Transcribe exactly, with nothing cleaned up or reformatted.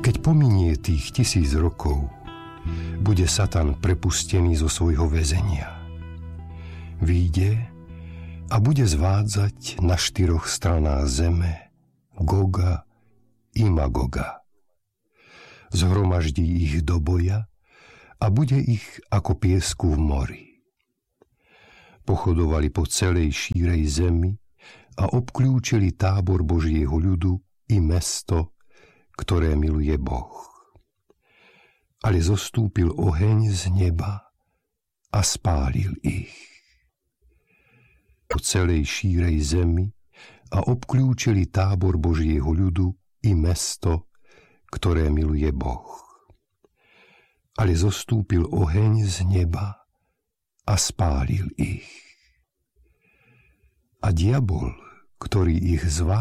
Keď pominie tých tisíc rokov, bude Satan prepustený zo svojho väzenia. Výjde a bude zvádzať na štyroch stranách zeme Goga i Magoga. Zhromaždí ich do boja a bude ich ako piesku v mori. Pochodovali po celej šírej zemi a obklúčili tábor Božieho ľudu i mesto, ktoré miluje Boh. Ale zostúpil oheň z neba a spálil ich. Po celej šírej zemi a obklúčili tábor Božieho ľudu i mesto, ktoré miluje Boh. Ale zostúpil oheň z neba a spálil ich. A diabol, ktorý ich zvádza,